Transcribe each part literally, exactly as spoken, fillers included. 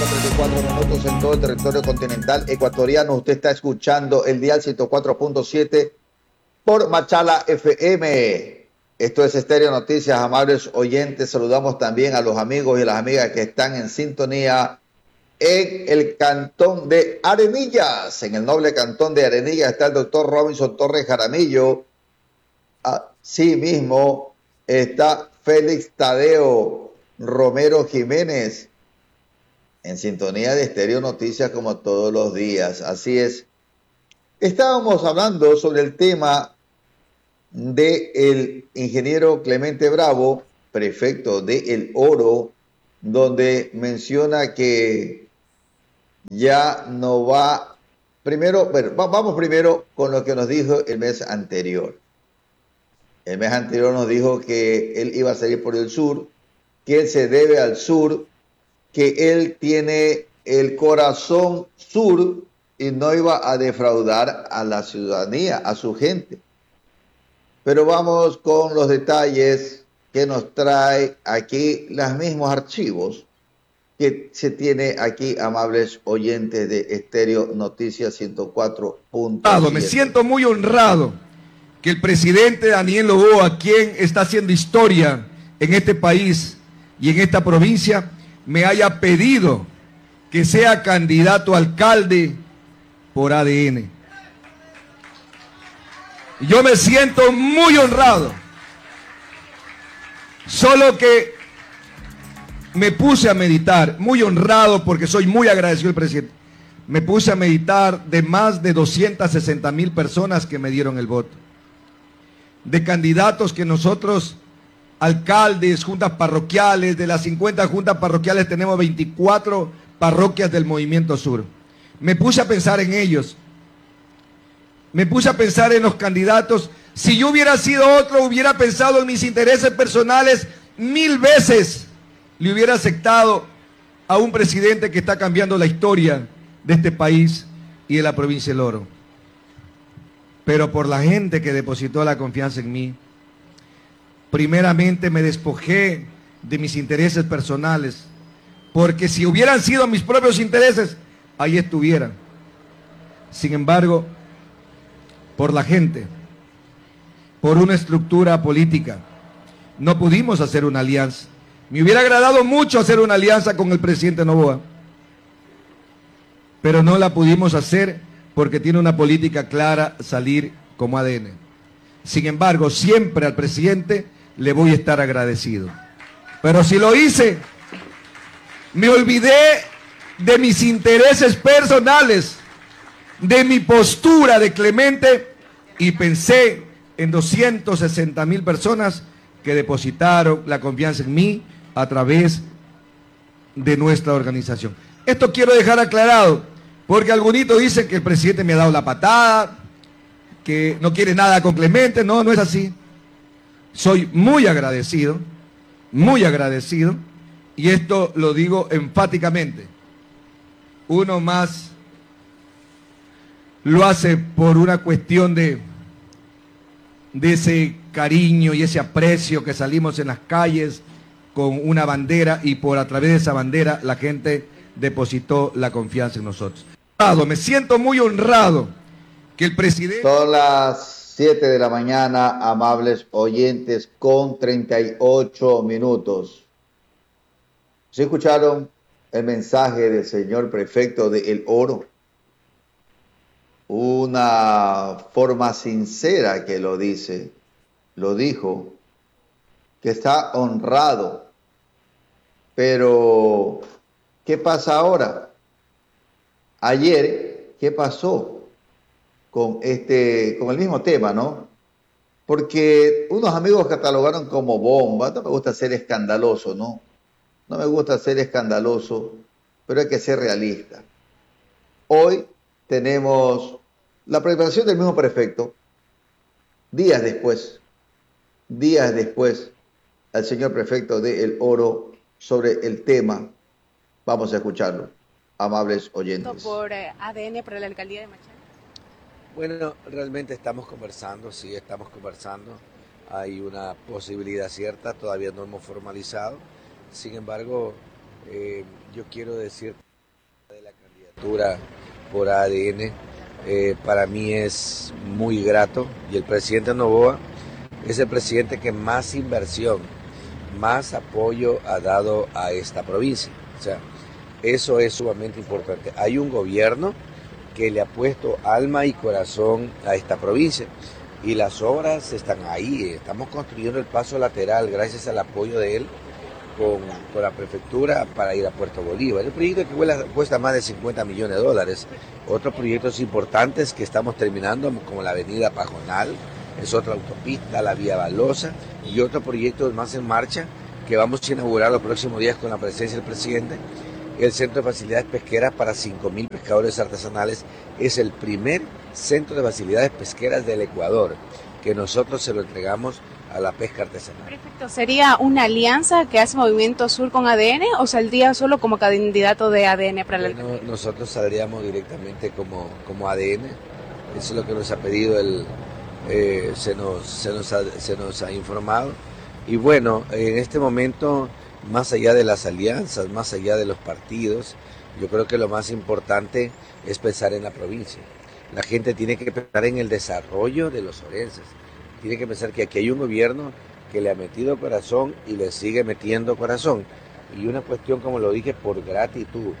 con treinta y cuatro minutos en todo el territorio continental ecuatoriano. Usted está escuchando el dial ciento cuatro punto siete por Machala F M. Esto es Estéreo Noticias, amables oyentes. Saludamos también a los amigos y las amigas que están en sintonía en el cantón de Arenillas. En el noble cantón de Arenillas está el doctor Robinson Torres Jaramillo. Así mismo está Félix Tadeo Romero Jiménez en sintonía de Estéreo Noticias como todos los días. Así es. Estábamos hablando sobre el tema del ingeniero Clemente Bravo, prefecto de El Oro, donde menciona que ya no va. Primero, bueno, vamos primero con lo que nos dijo el mes anterior. El mes anterior nos dijo que él iba a salir por el sur, que él se debe al sur, que él tiene el corazón sur y no iba a defraudar a la ciudadanía, a su gente. Pero vamos con los detalles que nos trae aquí los mismos archivos que se tiene aquí, amables oyentes de Estéreo Noticias ciento cuatro punto siete. Me siento muy honrado que el presidente Daniel Noboa, quien está haciendo historia en este país y en esta provincia, me haya pedido que sea candidato a alcalde por A D N. Yo me siento muy honrado, solo que me puse a meditar, muy honrado porque soy muy agradecido al presidente. Me puse a meditar de más de doscientas sesenta mil personas que me dieron el voto, de candidatos que nosotros, alcaldes, juntas parroquiales, de las cincuenta juntas parroquiales tenemos veinticuatro parroquias del Movimiento Sur. Me puse a pensar en ellos, me puse a pensar en los candidatos. Si yo hubiera sido otro, hubiera pensado en mis intereses personales mil veces. Le hubiera aceptado a un presidente que está cambiando la historia de este país y de la provincia del Oro. Pero por la gente que depositó la confianza en mí, primeramente me despojé de mis intereses personales, porque si hubieran sido mis propios intereses, ahí estuvieran. Sin embargo, por la gente, por una estructura política, no pudimos hacer una alianza. Me hubiera agradado mucho hacer una alianza con el presidente Noboa, pero no la pudimos hacer porque tiene una política clara, salir como A D N. Sin embargo, siempre al presidente le voy a estar agradecido. Pero si lo hice, me olvidé de mis intereses personales, de mi postura de Clemente, y pensé en doscientas sesenta mil personas que depositaron la confianza en mí a través de nuestra organización. Esto quiero dejar aclarado, porque algunos dicen que el presidente me ha dado la patada, que no quiere nada con Clemente. No, no es así. Soy muy agradecido, muy agradecido, y esto lo digo enfáticamente. Uno más lo hace por una cuestión de, de ese cariño y ese aprecio que salimos en las calles con una bandera, y por a través de esa bandera la gente depositó la confianza en nosotros. Me siento muy honrado que el presidente... Son las siete de la mañana, amables oyentes, con treinta y ocho minutos. ¿Se escucharon el mensaje del señor prefecto de El Oro? Una forma sincera que lo dice, lo dijo, que está honrado. Pero, ¿qué pasa ahora? Ayer, ¿qué pasó con este, con el mismo tema, no? Porque unos amigos catalogaron como bomba. No me gusta ser escandaloso, ¿no? No me gusta ser escandaloso, pero hay que ser realista. Hoy tenemos la preparación del mismo prefecto, días después, días después, al señor prefecto de El Oro sobre el tema. Vamos a escucharlo, amables oyentes. ¿Por eh, A D N para la alcaldía de Machala? Bueno, realmente estamos conversando, sí, estamos conversando. Hay una posibilidad cierta, todavía no hemos formalizado. Sin embargo, eh, yo quiero decir prefectura por A D N, eh, para mí es muy grato, y el presidente Noboa es el presidente que más inversión, más apoyo ha dado a esta provincia. O sea, eso es sumamente importante. Hay un gobierno que le ha puesto alma y corazón a esta provincia, y las obras están ahí. Estamos construyendo el paso lateral gracias al apoyo de él con, con la prefectura para ir a Puerto Bolívar. El proyecto que cuesta, cuesta más de cincuenta millones de dólares. Otros proyectos importantes que estamos terminando, como la avenida Pajonal, es otra autopista, la vía Balosa, y otros proyectos más en marcha que vamos a inaugurar los próximos días con la presencia del presidente. El Centro de Facilidades Pesqueras para cinco mil pescadores artesanales es el primer centro de facilidades pesqueras del Ecuador, que nosotros se lo entregamos a la pesca artesanal. Perfecto. ¿Sería una alianza que hace Movimiento Sur con A D N o saldría solo como candidato de A D N para la Bueno, alcaldía? nosotros saldríamos directamente como, como A D N, eso es lo que nos ha pedido, el, eh, se, nos, se, nos ha, se nos ha informado. Y bueno, en este momento, más allá de las alianzas, más allá de los partidos, yo creo que lo más importante es pensar en la provincia. La gente tiene que pensar en el desarrollo de los orenses. Tiene que pensar que aquí hay un gobierno que le ha metido corazón y le sigue metiendo corazón. Y una cuestión, como lo dije, por gratitud,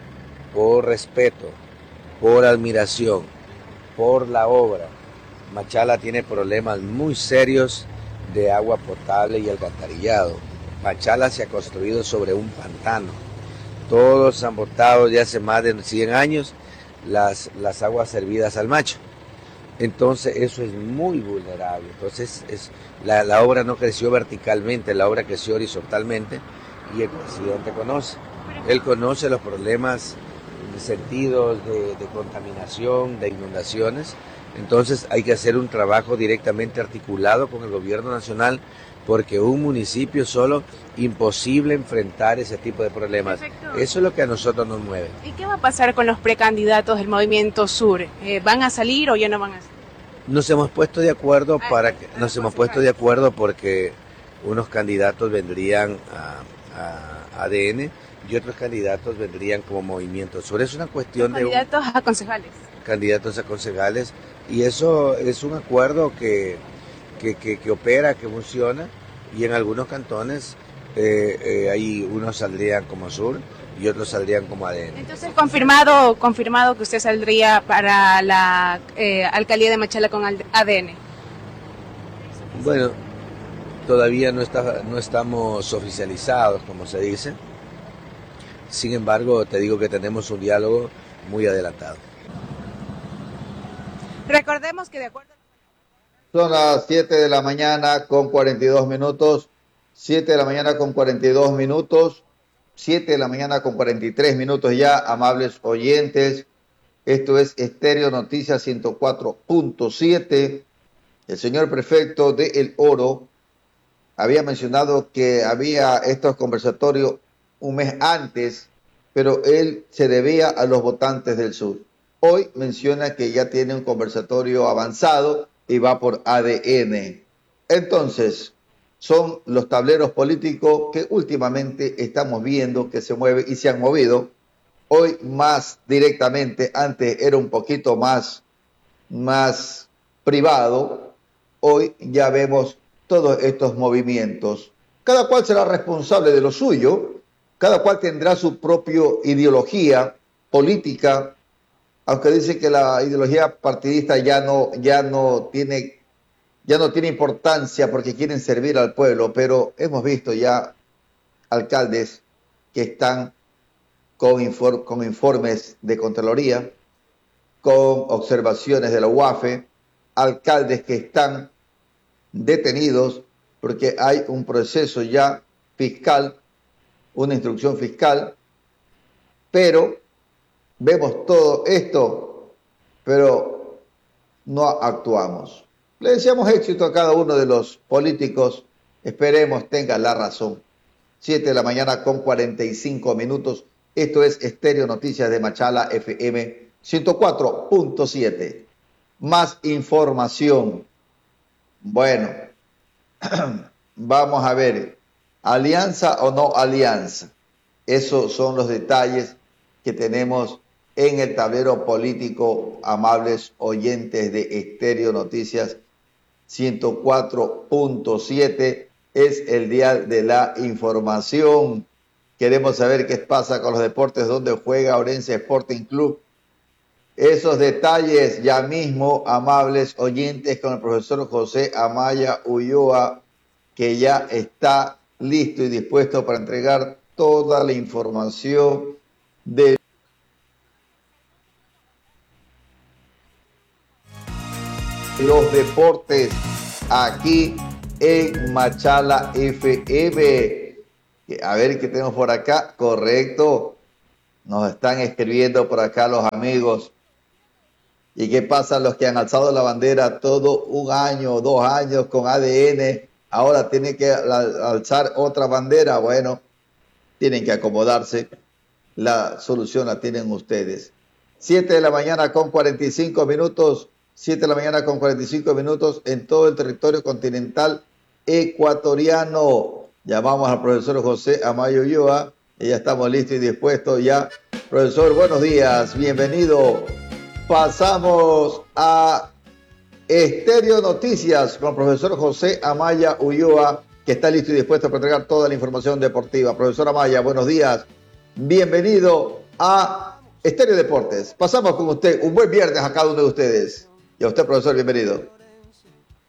por respeto, por admiración, por la obra. Machala tiene problemas muy serios de agua potable y alcantarillado. Machala se ha construido sobre un pantano. Todos han botado ya hace más de cien años las, las aguas servidas al Macho. Entonces eso es muy vulnerable. Entonces es, la, la obra no creció verticalmente, la obra creció horizontalmente, y el presidente conoce. Él conoce los problemas de sentidos, de, de contaminación, de inundaciones. Entonces hay que hacer un trabajo directamente articulado con el gobierno nacional, porque un municipio solo, imposible enfrentar ese tipo de problemas. Perfecto. Eso es lo que a nosotros nos mueve. ¿Y qué va a pasar con los precandidatos del Movimiento Sur? Eh, ¿Van a salir o ya no van a salir? Nos hemos puesto de acuerdo para que, nos hemos puesto de acuerdo porque unos candidatos vendrían a, a A D N y otros candidatos vendrían como Movimiento Sur. Es una cuestión de candidatos a concejales. Candidatos a concejales, y eso es un acuerdo que Que, que, que opera, que funciona, y en algunos cantones eh, eh, ahí unos saldrían como Sur y otros saldrían como A D N. Entonces, confirmado confirmado que usted saldría para la eh, alcaldía de Machala con A D N. Bueno, todavía no está, no estamos oficializados, como se dice. Sin embargo, te digo que tenemos un diálogo muy adelantado. Recordemos que de acuerdo Son las siete de la mañana con cuarenta y dos minutos, siete de la mañana con cuarenta y dos minutos, siete de la mañana con cuarenta y tres minutos ya, amables oyentes. Esto es Estéreo Noticias ciento cuatro punto siete. El señor prefecto de El Oro había mencionado que había estos conversatorios un mes antes, pero él se debía a los votantes del sur. Hoy menciona que ya tiene un conversatorio avanzado y va por A D N. Entonces, son los tableros políticos que últimamente estamos viendo que se mueven y se han movido. Hoy más directamente, antes era un poquito más, más privado. Hoy ya vemos todos estos movimientos. Cada cual será responsable de lo suyo, cada cual tendrá su propia ideología política, aunque dice que la ideología partidista ya no, ya no tiene, ya no tiene importancia porque quieren servir al pueblo, pero hemos visto ya alcaldes que están con, infor, con informes de Contraloría, con observaciones de la U A F E, alcaldes que están detenidos porque hay un proceso ya fiscal, una instrucción fiscal, pero vemos todo esto, pero no actuamos. Le deseamos éxito a cada uno de los políticos. Esperemos tengan la razón. siete de la mañana con cuarenta y cinco minutos. Esto es Estéreo Noticias de Machala F M ciento cuatro punto siete. Más información. Bueno, vamos a ver. ¿Alianza o no alianza? Esos son los detalles que tenemos en el tablero político, amables oyentes de Estéreo Noticias ciento cuatro punto siete. Es el día de la información. Queremos saber qué pasa con los deportes, dónde juega Orense Sporting Club. Esos detalles ya mismo, amables oyentes, con el profesor José Amaya Ulloa, que ya está listo y dispuesto para entregar toda la información de los deportes aquí en Machala F M. A ver qué tenemos por acá. Correcto. Nos están escribiendo por acá los amigos. ¿Y qué pasa los que han alzado la bandera todo un año, dos años con A D N? Ahora tienen que alzar otra bandera. Bueno, tienen que acomodarse. La solución la tienen ustedes. siete de la mañana con cuarenta y cinco minutos. siete de la mañana con cuarenta y cinco minutos en todo el territorio continental ecuatoriano. Llamamos al profesor José Amaya Ulloa y ya estamos listos y dispuestos ya. Profesor, buenos días, bienvenido. Pasamos a Estéreo Noticias con el profesor José Amaya Ulloa, que está listo y dispuesto para entregar toda la información deportiva. Profesor Amaya, buenos días, bienvenido a Estéreo Deportes. Pasamos con usted un buen viernes a cada uno de ustedes. Y a usted, profesor, bienvenido.